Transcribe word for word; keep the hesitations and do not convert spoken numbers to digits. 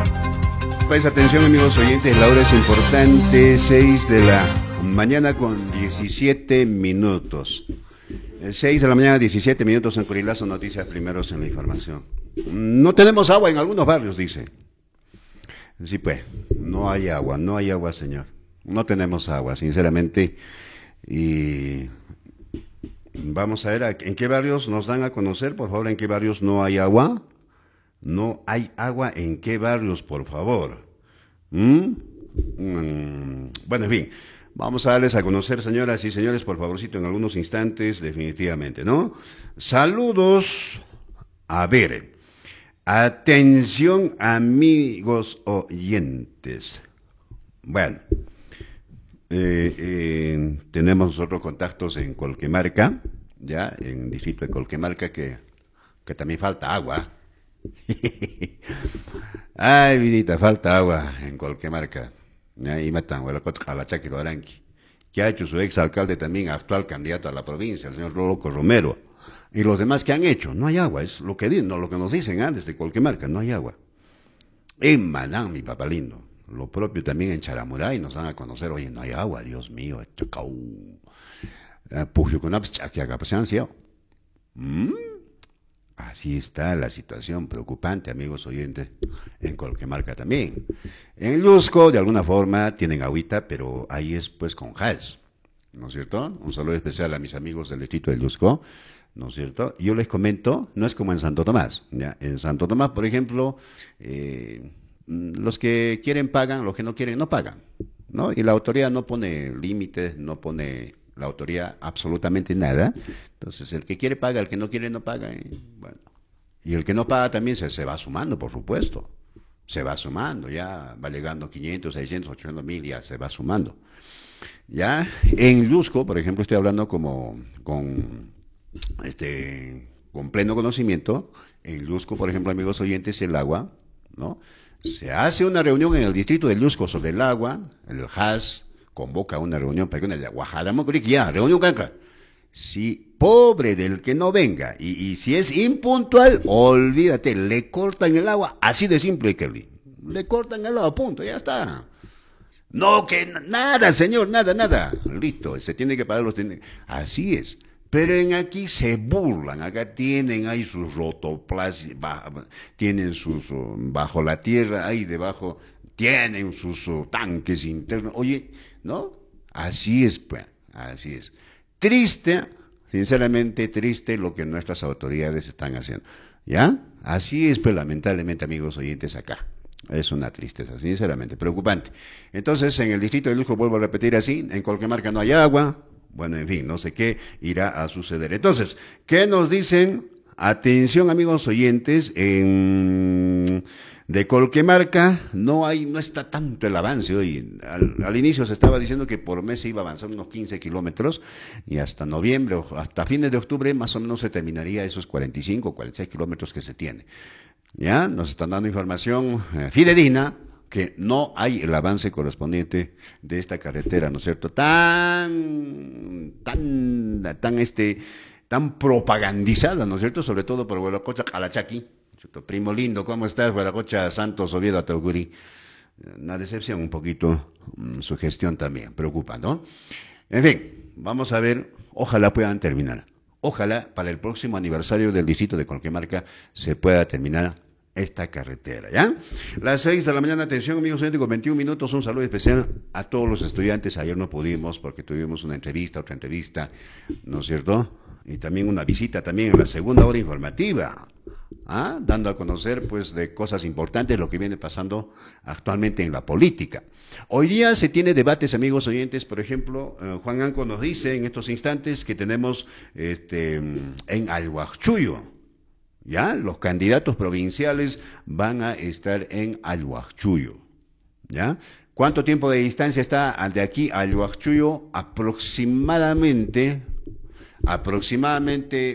Pues atención amigos oyentes, la hora es importante, seis de la mañana con diecisiete minutos. seis de la mañana, diecisiete minutos en Curilazo, noticias primeros en la información. No tenemos agua en algunos barrios, dice. Sí, pues, no hay agua, no hay agua, señor. No tenemos agua, sinceramente. Y vamos a ver en qué barrios nos dan a conocer, por favor, en qué barrios no hay agua. No hay agua, ¿en qué barrios, por favor? ¿Mm? Mm, bueno, en fin, vamos a darles a conocer, señoras y señores, por favorcito, en algunos instantes, definitivamente, ¿no? Saludos. A ver, atención, amigos oyentes. Bueno, eh, eh, tenemos nosotros contactos en Colquemarca, ya, en el distrito de Colquemarca, que, que también falta agua. Ay, vidita, falta agua en Colquemarca. Ahí matan, que ha hecho su ex alcalde también, actual candidato a la provincia, el señor Loco Romero. Y los demás que han hecho, no hay agua, es lo que, no, lo que nos dicen antes de Colquemarca, no hay agua. En Manán, mi papá lindo, lo propio también en Charamuray, nos dan a conocer, oye, no hay agua, Dios mío, chacau. Pugio con ¿Mm? Así está la situación preocupante, amigos oyentes, en Colquemarca también. En Lusco, de alguna forma, tienen agüita, pero ahí es pues con gas, ¿no es cierto? Un saludo especial a mis amigos del distrito de Lusco, ¿no es cierto? Yo les comento, no es como en Santo Tomás, ¿ya? En Santo Tomás, por ejemplo, eh, los que quieren pagan, los que no quieren no pagan, ¿no? Y la autoridad no pone límites, no pone la autoridad absolutamente nada. Entonces, el que quiere paga, el que no quiere no paga. Y, bueno, y el que no paga también se, se va sumando, por supuesto. Se va sumando, ya va llegando quinientos, seiscientos, ochocientos mil, ya se va sumando. Ya en Lusco, por ejemplo, estoy hablando como con, este, con pleno conocimiento. En Lusco, por ejemplo, amigos oyentes, el agua, ¿no? Se hace una reunión en el distrito de Lusco sobre el agua, el H A S convoca una reunión para que una Guajada ya, reunión canca. Si pobre del que no venga, y, y si es impuntual, olvídate, le cortan el agua, así de simple, Kelly. Le cortan el agua, punto, ya está. No, que nada, señor, nada, nada. Listo, se tiene que pagar los... Así es. Pero en aquí se burlan, acá tienen ahí sus rotoplas, tienen sus, uh, bajo la tierra, ahí debajo, tienen sus uh, tanques internos. Oye, ¿no? Así es, pues, así es. Triste, sinceramente triste lo que nuestras autoridades están haciendo. ¿Ya? Así es, pues, lamentablemente, amigos oyentes, acá. Es una tristeza, sinceramente, preocupante. Entonces, en el distrito de Lusco, vuelvo a repetir así, en Colquemarca no hay agua. Bueno, en fin, no sé qué irá a suceder. Entonces, ¿qué nos dicen? Atención, amigos oyentes, en... de Colquemarca no hay, no está tanto el avance hoy. Al, al inicio se estaba diciendo que por mes se iba a avanzar unos quince kilómetros y hasta noviembre, o hasta fines de octubre, más o menos se terminaría esos cuarenta y cinco, cuarenta y seis kilómetros que se tiene. Ya, nos están dando información eh, fidedigna, que no hay el avance correspondiente de esta carretera, ¿no es cierto? Tan, tan, tan, este, tan propagandizada, ¿no es cierto? Sobre todo por Huelacocha, Calachaqui. Primo lindo, ¿cómo estás? Huelacocha, Santos, Oviedo, Atauguri. Una decepción un poquito, mmm, su gestión también, preocupa, ¿no? En fin, vamos a ver, ojalá puedan terminar. Ojalá para el próximo aniversario del distrito de Colquemarca se pueda terminar esta carretera, ¿ya? Las seis de la mañana, atención amigos, con veintiún minutos, un saludo especial a todos los estudiantes. Ayer no pudimos porque tuvimos una entrevista, otra entrevista, ¿no es cierto? Y también una visita también en la segunda hora informativa, ¿ah? Dando a conocer pues de cosas importantes, lo que viene pasando actualmente en la política. Hoy día se tiene debates, amigos oyentes, por ejemplo, eh, Juan Anco nos dice en estos instantes que tenemos este, en Alguachuyo, ¿ya? Los candidatos provinciales van a estar en Alguachuyo, ¿ya? ¿Cuánto tiempo de distancia está de aquí a Alguachuyo? Aproximadamente, aproximadamente